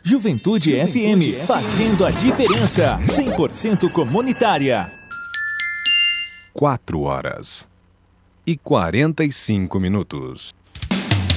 Juventude FM, fazendo a diferença, 100% comunitária. 4 horas e 45 minutos.